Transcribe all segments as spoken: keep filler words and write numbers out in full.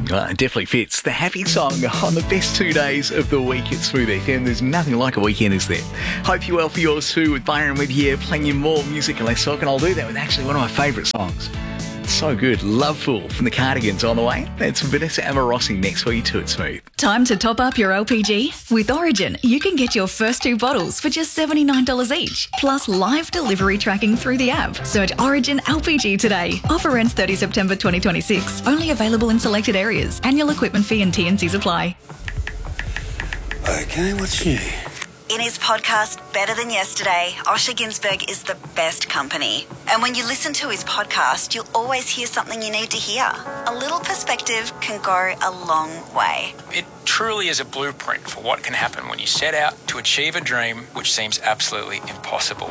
Uh, it definitely fits. The happy song on the best two days of the week at Smooth F M. There's nothing like a weekend, is there? Hope you're well for yours too, with Byron with you, playing you more music and less talk, and I'll do that with actually one of my favourite songs. It's so good. Loveful from the Cardigans on the way. That's Vanessa Amorossi next for you too at Smooth. Time to top up your L P G? With Origin, you can get your first two bottles for just seventy-nine dollars each, plus live delivery tracking through the app. Search Origin L P G today. Offer ends thirtieth September twenty twenty-six. Only available in selected areas. Annual equipment fee and T and Cs apply. Okay, what's new? In his podcast, Better Than Yesterday, Osher Ginsberg is the best company. And when you listen to his podcast, you'll always hear something you need to hear. A little perspective can go a long way. It truly is a blueprint for what can happen when you set out to achieve a dream which seems absolutely impossible.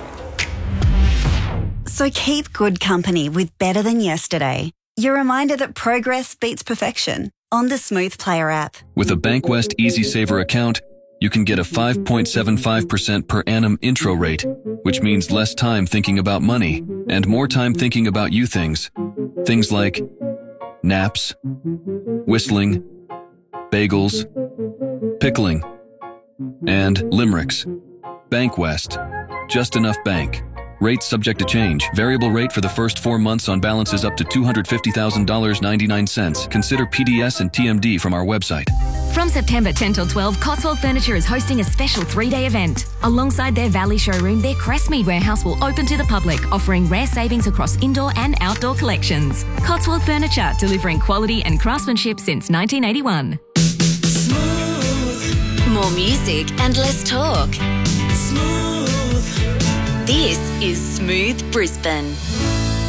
So keep good company with Better Than Yesterday. Your reminder that progress beats perfection on the Smooth Player app. With a Bankwest Easy Saver account, you can get a five point seven five percent per annum intro rate, which means less time thinking about money and more time thinking about you things. Things like naps, whistling, bagels, pickling, and limericks. Bankwest. Just enough bank. Rates subject to change. Variable rate for the first four months on balances up to two hundred fifty thousand dollars and ninety-nine cents. Consider P D S and T M D from our website. From September tenth till twelfth, Cotswold Furniture is hosting a special three-day event. Alongside their Valley showroom, their Crestmead warehouse will open to the public, offering rare savings across indoor and outdoor collections. Cotswold Furniture, delivering quality and craftsmanship since nineteen eighty-one. Smooth. More music and less talk. Smooth. This is Smooth Brisbane.